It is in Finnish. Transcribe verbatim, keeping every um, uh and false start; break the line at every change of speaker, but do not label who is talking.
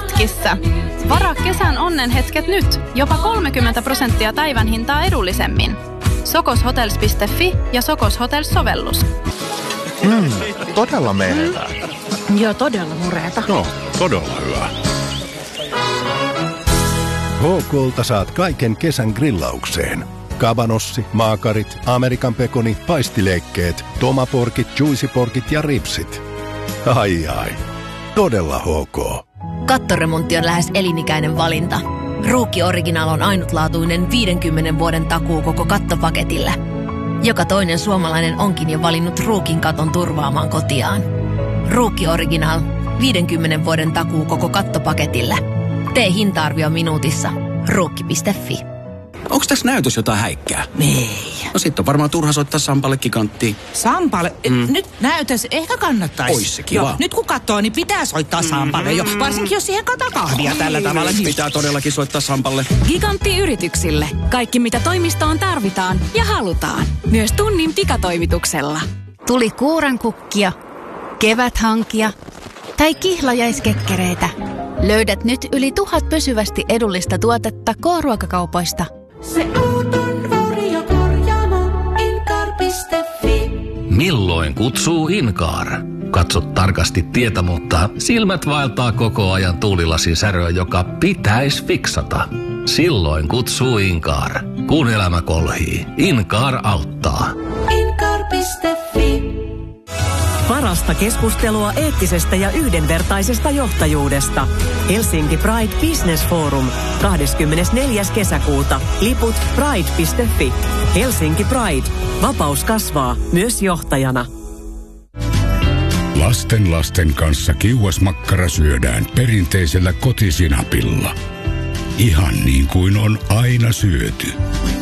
hetkissä. Varaa kesän onnenhetket nyt. Jopa kolmekymmentä prosenttia päivän hintaa edullisemmin. sokoshotels piste fi ja Sokos Hotels-sovellus.
Mm, todella menevää.
Mm. Joo, todella mureeta.
No, todella hyvä.
H K:lta saat kaiken kesän grillaukseen. Kabanossi, maakarit, Amerikan pekoni, paistileikkeet, tomaporkit, juicyporkit ja ripsit. Ai ai, todella H K.
Kattoremontti on lähes elinikäinen valinta. Ruukki Original on ainutlaatuinen viidenkymmenen vuoden takuu koko kattopaketille. Joka toinen suomalainen onkin jo valinnut Ruukin katon turvaamaan kotiaan. Ruukki Original, viidenkymmenen vuoden takuu koko kattopaketille. Tee hinta-arvio minuutissa. Ruukki piste fi.
Onks tässä näytös jotain häikkää?
Ei.
No sit on varmaan turha soittaa Sampalle giganttiin.
Sampalle? Mm. Nyt näytös ehkä kannattaisi.
Ois se kiva.
Joo, nyt kun katsoo, niin pitää soittaa Sampalle jo. Varsinkin jos siihen kataa kahvia mm. tällä tavalla.
Pitää todellakin soittaa Sampalle.
Gigantti-yrityksille. Kaikki mitä toimistoon tarvitaan ja halutaan. Myös tunnin pikatoimituksella.
Tuli kuurankukkia, keväthankia tai kihlajaiskekkereitä. Löydät nyt yli tuhat pysyvästi edullista tuotetta K-ruokakaupoista.
Se auton varjokorjaamo Incar piste fi.
Milloin kutsuu Incar? Katso tarkasti tietä, mutta silmät vaeltaa koko ajan tuulilasin säröä, joka pitäisi fiksata. Silloin kutsuu Incar. Kun elämä kolhii, Incar auttaa.
Incar piste fi.
Parasta keskustelua eettisestä ja yhdenvertaisesta johtajuudesta. Helsinki Pride Business Forum kahdeskymmenesneljäs kesäkuuta. Liput pride piste fi. Helsinki Pride. Vapaus kasvaa myös johtajana.
Lasten lasten kanssa kiuasmakkara syödään perinteisellä kotisinapilla. Ihan niin kuin on aina syöty.